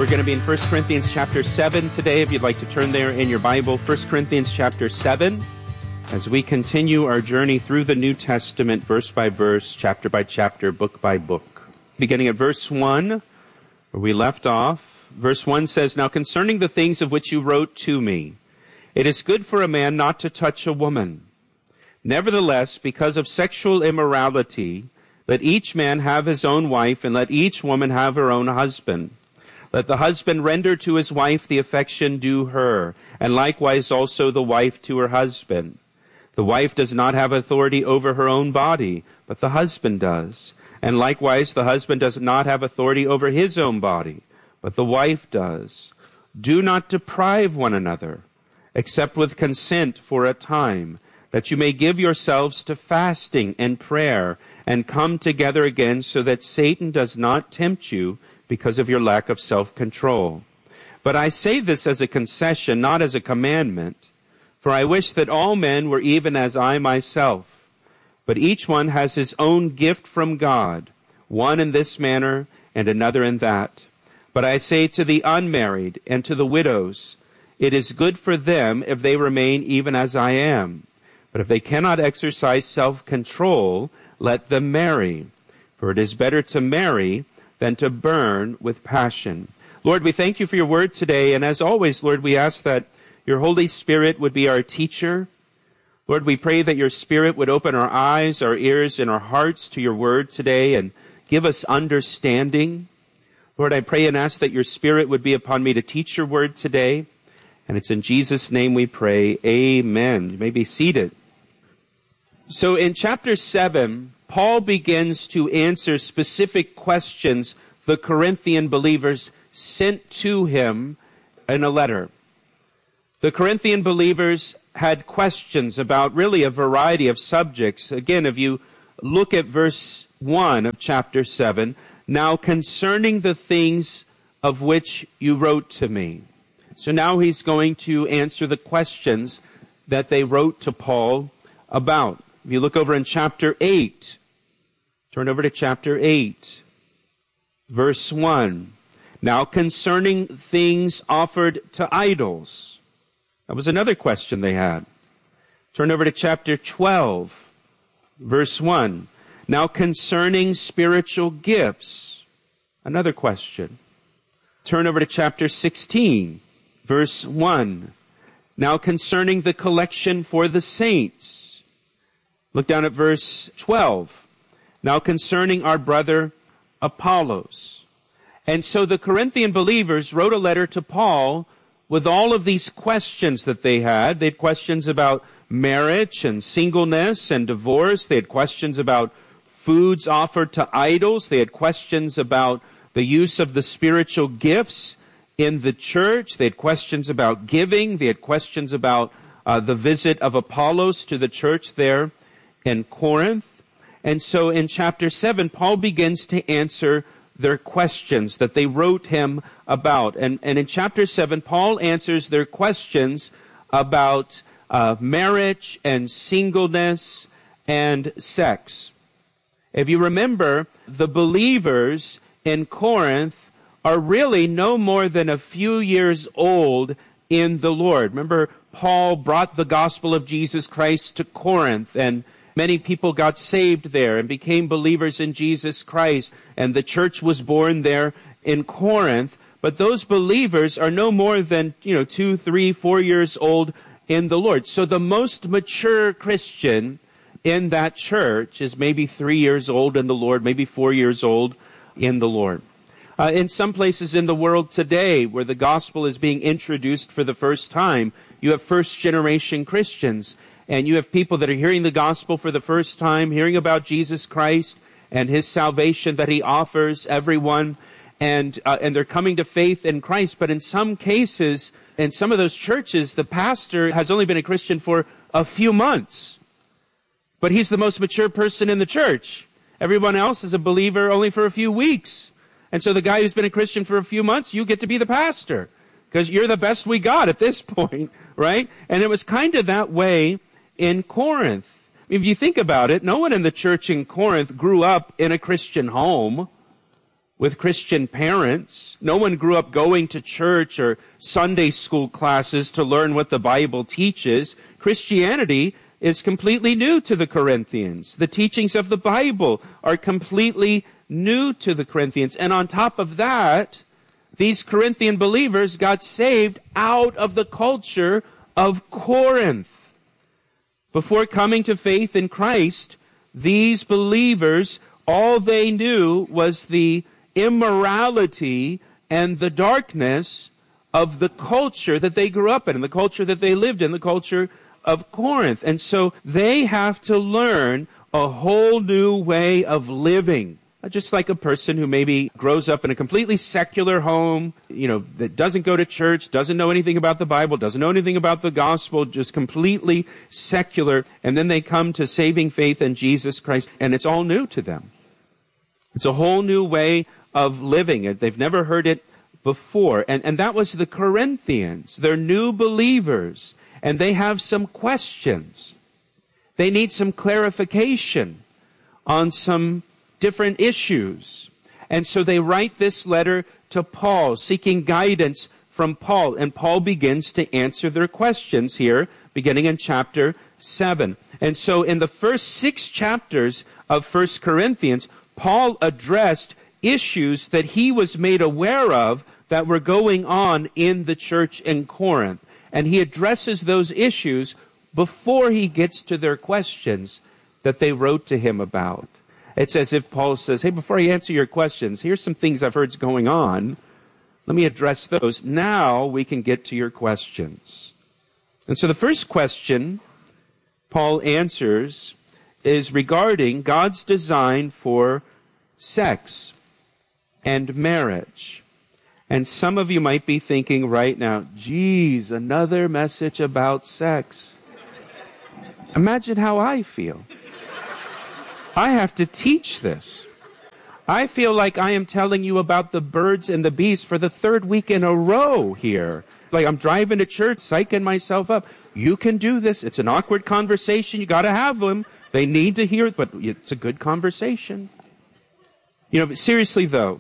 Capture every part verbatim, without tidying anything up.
We're going to be in First Corinthians chapter seven today, if you'd like to turn there in your Bible. First Corinthians chapter seven, as we continue our journey through the New Testament, verse by verse, chapter by chapter, book by book. Beginning at verse one, where we left off, verse one says, "Now concerning the things of which you wrote to me, it is good for a man not to touch a woman. Nevertheless, because of sexual immorality, let each man have his own wife, and let each woman have her own husband. Let the husband render to his wife the affection due her, and likewise also the wife to her husband. The wife does not have authority over her own body, but the husband does. And likewise the husband does not have authority over his own body, but the wife does. Do not deprive one another, except with consent for a time, that you may give yourselves to fasting and prayer, and come together again, so that Satan does not tempt you because of your lack of self-control. But I say this as a concession, not as a commandment, for I wish that all men were even as I myself. But each one has his own gift from God, one in this manner and another in that. But I say to the unmarried and to the widows, it is good for them if they remain even as I am. But if they cannot exercise self-control, let them marry. For it is better to marry than to burn with passion." Lord, we thank you for your word today. And as always, Lord, we ask that your Holy Spirit would be our teacher. Lord, we pray that your Spirit would open our eyes, our ears, and our hearts to your word today and give us understanding. Lord, I pray and ask that your Spirit would be upon me to teach your word today. And it's in Jesus' name we pray. Amen. You may be seated. So in chapter seven, Paul begins to answer specific questions the Corinthian believers sent to him in a letter. The Corinthian believers had questions about really a variety of subjects. Again, if you look at verse one of chapter seven, "Now concerning the things of which you wrote to me." So now he's going to answer the questions that they wrote to Paul about. If you look over in chapter eight, turn over to chapter eight, verse one. "Now concerning things offered to idols." That was another question they had. Turn over to chapter twelve, verse one. "Now concerning spiritual gifts." Another question. Turn over to chapter sixteen, verse one. "Now concerning the collection for the saints." Look down at verse twelve. "Now concerning our brother Apollos." And so the Corinthian believers wrote a letter to Paul with all of these questions that they had. They had questions about marriage and singleness and divorce. They had questions about foods offered to idols. They had questions about the use of the spiritual gifts in the church. They had questions about giving. They had questions about uh, the visit of Apollos to the church there in Corinth. And so in chapter seven, Paul begins to answer their questions that they wrote him about. And, and in chapter seven, Paul answers their questions about uh, marriage and singleness and sex. If you remember, the believers in Corinth are really no more than a few years old in the Lord. Remember, Paul brought the gospel of Jesus Christ to Corinth, and many people got saved there and became believers in Jesus Christ, and the church was born there in Corinth. But those believers are no more than, you know, two, three, four years old in the Lord. So the most mature Christian in that church is maybe three years old in the Lord, maybe four years old in the Lord. Uh, in some places in the world today where the gospel is being introduced for the first time, you have first-generation Christians. And you have people that are hearing the gospel for the first time, hearing about Jesus Christ and his salvation that he offers everyone. And uh, and they're coming to faith in Christ. But in some cases, in some of those churches, the pastor has only been a Christian for a few months. But he's the most mature person in the church. Everyone else is a believer only for a few weeks. And so the guy who's been a Christian for a few months, you get to be the pastor. Because you're the best we got at this point, right? And it was kind of that way in Corinth. If you think about it, no one in the church in Corinth grew up in a Christian home. with Christian parents. No one grew up going to church or Sunday school classes to learn what the Bible teaches. Christianity is completely new to the Corinthians. The teachings of the Bible are completely new to the Corinthians. And on top of that, these Corinthian believers got saved out of the culture of Corinth. Before coming to faith in Christ, these believers, all they knew was the immorality and the darkness of the culture that they grew up in, and the culture that they lived in, the culture of Corinth. And so they have to learn a whole new way of living. Just like a person who maybe grows up in a completely secular home, you know, that doesn't go to church, doesn't know anything about the Bible, doesn't know anything about the gospel, just completely secular, and then they come to saving faith in Jesus Christ, and it's all new to them. It's a whole new way of living. They've never heard it before. And, and that was the Corinthians. They're new believers, and they have some questions. They need some clarification on some different issues. And so they write this letter to Paul, seeking guidance from Paul. And Paul begins to answer their questions here, beginning in chapter seven. And so in the first six chapters of First Corinthians, Paul addressed issues that he was made aware of that were going on in the church in Corinth. And he addresses those issues before he gets to their questions that they wrote to him about. It's as if Paul says, hey, before I answer your questions, here's some things I've heard's going on. Let me address those. Now we can get to your questions. And so the first question Paul answers is regarding God's design for sex and marriage. And some of you might be thinking right now, geez, another message about sex. Imagine how I feel. I have to teach this. I feel like I am telling you about the birds and the bees for the third week in a row here. Like I'm driving to church, psyching myself up. You can do this. It's an awkward conversation. You got to have them. They need to hear it, but it's a good conversation. You know, but seriously though,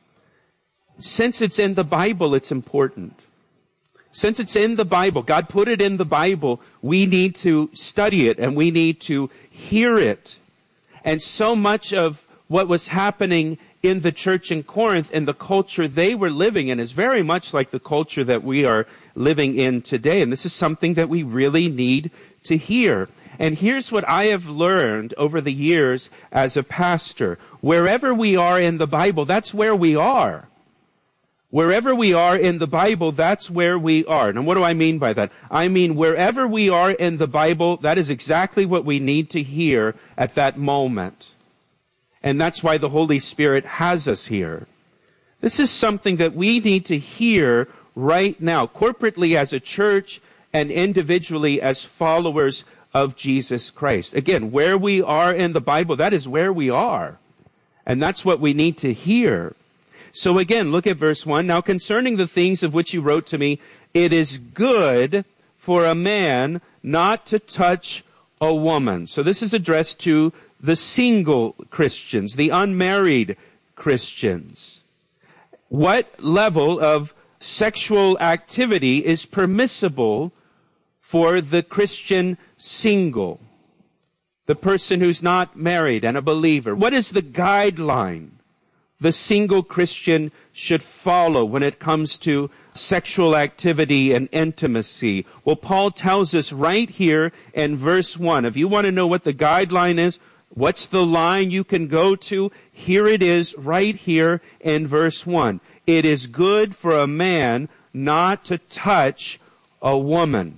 since it's in the Bible, it's important. Since it's in the Bible, God put it in the Bible, we need to study it and we need to hear it. And so much of what was happening in the church in Corinth and the culture they were living in is very much like the culture that we are living in today. And this is something that we really need to hear. And here's what I have learned over the years as a pastor. Wherever we are in the Bible, that's where we are. Wherever we are in the Bible, that's where we are. Now, what do I mean by that? I mean, wherever we are in the Bible, that is exactly what we need to hear at that moment. And that's why the Holy Spirit has us here. This is something that we need to hear right now, corporately as a church and individually as followers of Jesus Christ. Again, where we are in the Bible, that is where we are. And that's what we need to hear. So again, look at verse one. Now concerning the things of which you wrote to me, it is good for a man not to touch a woman. So this is addressed to the single Christians, the unmarried Christians. What level of sexual activity is permissible for the Christian single? The person who's not married and a believer. What is the guideline the single Christian should follow when it comes to sexual activity and intimacy? Well, Paul tells us right here in verse one. If you want to know what the guideline is, what's the line you can go to? Here it is right here in verse one. It is good for a man not to touch a woman.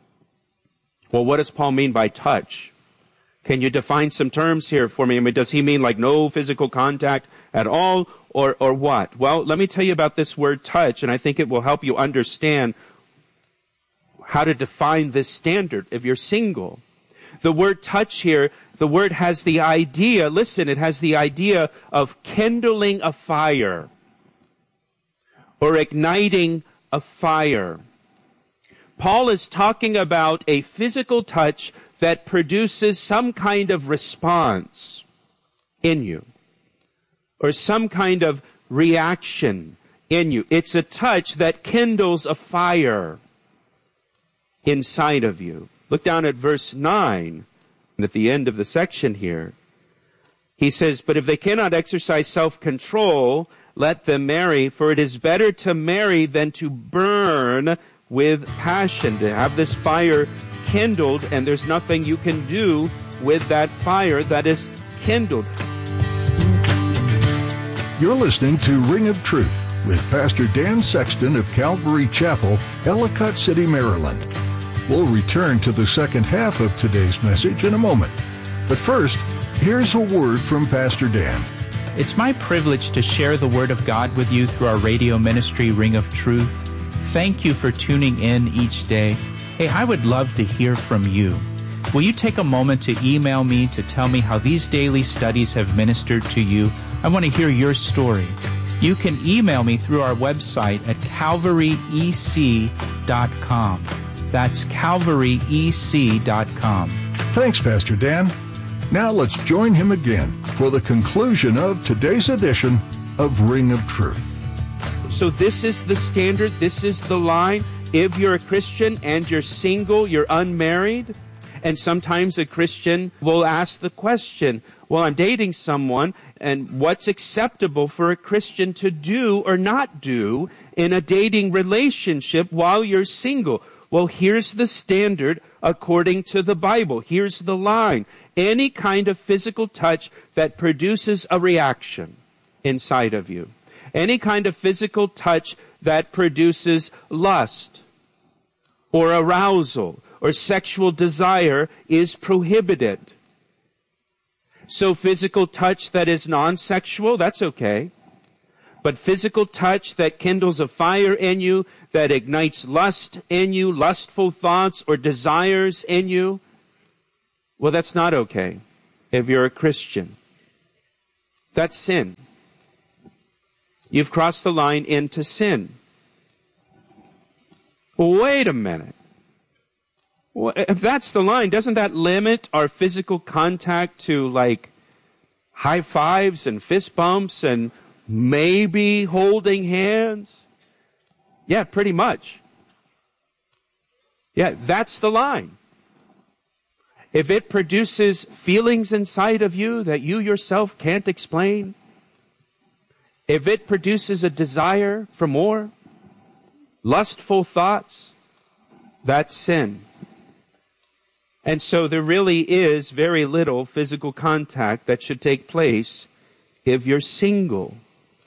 Well, what does Paul mean by touch? Can you define some terms here for me? I mean, does he mean like no physical contact at all, or or what? Well, let me tell you about this word touch, and I think it will help you understand how to define this standard if you're single. The word touch here, the word has the idea, listen, it has the idea of kindling a fire or igniting a fire. Paul is talking about a physical touch that produces some kind of response in you, or some kind of reaction in you. It's a touch that kindles a fire inside of you. Look down at verse nine, at the end of the section here. He says, but if they cannot exercise self-control, let them marry, for it is better to marry than to burn with passion, to have this fire kindled, and there's nothing you can do with that fire that is kindled. You're listening to Ring of Truth with Pastor Dan Sexton of Calvary Chapel, Ellicott City, Maryland. We'll return to the second half of today's message in a moment. But first, here's a word from Pastor Dan. It's my privilege to share the Word of God with you through our radio ministry, Ring of Truth. Thank you for tuning in each day. Hey, I would love to hear from you. Will you take a moment to email me to tell me how these daily studies have ministered to you? I want to hear your story. You can email me through our website at calvary e c dot com. That's calvary e c dot com. Thanks, Pastor Dan. Now let's join him again for the conclusion of today's edition of Ring of Truth. So this is the standard, this is the line. If you're a Christian and you're single, you're unmarried, and sometimes a Christian will ask the question, well, I'm dating someone, and what's acceptable for a Christian to do or not do in a dating relationship while you're single? Well, here's the standard according to the Bible. Here's the line. Any kind of physical touch that produces a reaction inside of you. Any kind of physical touch that produces lust or arousal or sexual desire is prohibited. So physical touch that is non-sexual, that's okay. But physical touch that kindles a fire in you, that ignites lust in you, lustful thoughts or desires in you, well, that's not okay if you're a Christian. That's sin. You've crossed the line into sin. Wait a minute. Well, if that's the line, doesn't that limit our physical contact to like high fives and fist bumps and maybe holding hands? Yeah, pretty much. Yeah, that's the line. If it produces feelings inside of you that you yourself can't explain, if it produces a desire for more, lustful thoughts, that's sin. And so there really is very little physical contact that should take place if you're single.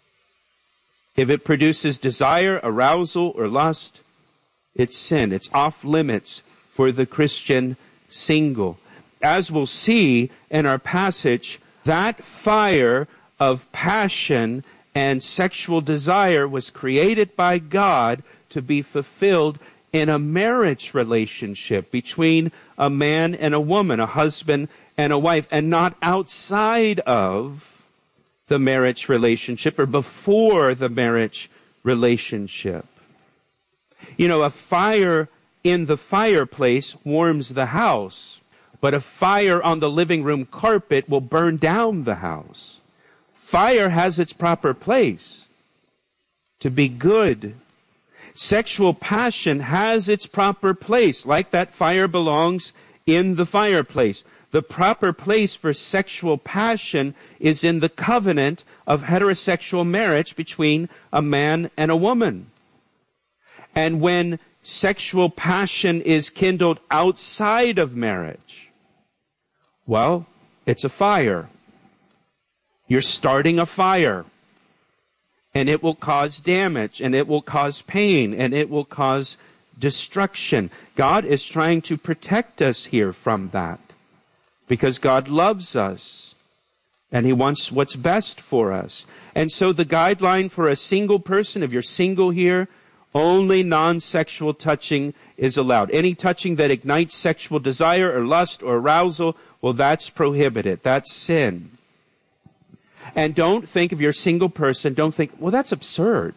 If it produces desire, arousal, or lust, it's sin. It's off limits for the Christian single. As we'll see in our passage, that fire of passion and sexual desire was created by God to be fulfilled in a marriage relationship between a man and a woman, a husband and a wife, and not outside of the marriage relationship or before the marriage relationship. You know, a fire in the fireplace warms the house, but a fire on the living room carpet will burn down the house. Fire has its proper place to be good. Sexual passion has its proper place, like that fire belongs in the fireplace. The proper place for sexual passion is in the covenant of heterosexual marriage between a man and a woman. And when sexual passion is kindled outside of marriage, well, it's a fire. You're starting a fire. And it will cause damage, and it will cause pain, and it will cause destruction. God is trying to protect us here from that, because God loves us, and He wants what's best for us. And so the guideline for a single person, if you're single here, only non-sexual touching is allowed. Any touching that ignites sexual desire or lust or arousal, well, that's prohibited. That's sin. And don't think, if you're a single person, don't think, well, that's absurd.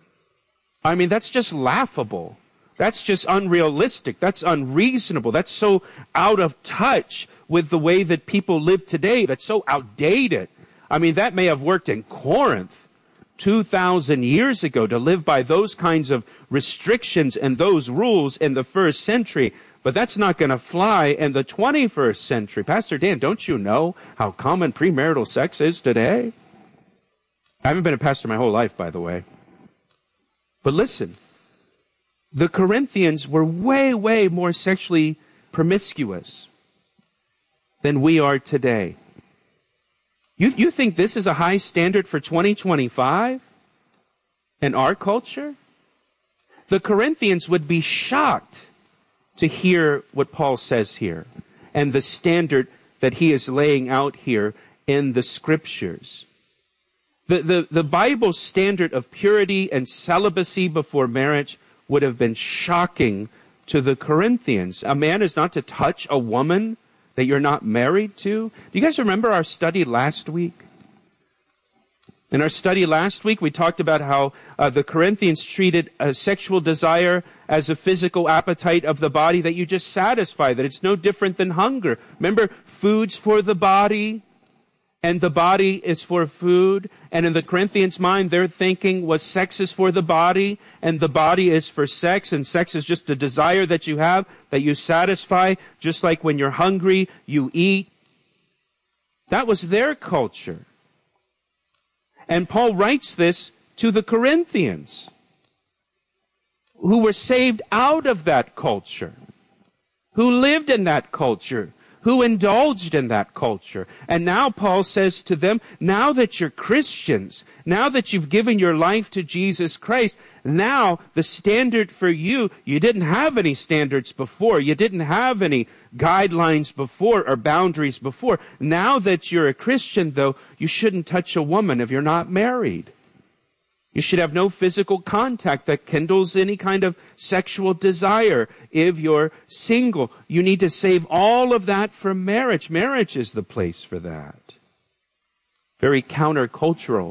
I mean, that's just laughable. That's just unrealistic. That's unreasonable. That's so out of touch with the way that people live today. That's so outdated. I mean, that may have worked in Corinth two thousand years ago to live by those kinds of restrictions and those rules in the first century. But that's not going to fly in the twenty-first century. Pastor Dan, don't you know how common premarital sex is today? I haven't been a pastor my whole life, by the way. But listen, the Corinthians were way, way more sexually promiscuous than we are today. You, you think this is a high standard for twenty twenty-five in our culture? The Corinthians would be shocked to hear what Paul says here and the standard that he is laying out here in the Scriptures. The, the, the Bible's standard of purity and celibacy before marriage would have been shocking to the Corinthians. A man is not to touch a woman that you're not married to. Do you guys remember our study last week? In our study last week, we talked about how uh, the Corinthians treated a sexual desire as a physical appetite of the body that you just satisfy, that it's no different than hunger. Remember, food's for the body, and the body is for food. And in the Corinthians' mind, their thinking was sex is for the body, and the body is for sex, and sex is just a desire that you have, that you satisfy, just like when you're hungry, you eat. That was their culture. And Paul writes this to the Corinthians, who were saved out of that culture, who lived in that culture, who indulged in that culture. And now Paul says to them, now that you're Christians, now that you've given your life to Jesus Christ, now the standard for you, you didn't have any standards before. You didn't have any guidelines before or boundaries before. Now that you're a Christian, though, you shouldn't touch a woman if you're not married. You should have no physical contact that kindles any kind of sexual desire if you're single. You need to save all of that for marriage. Marriage is the place for that. Very countercultural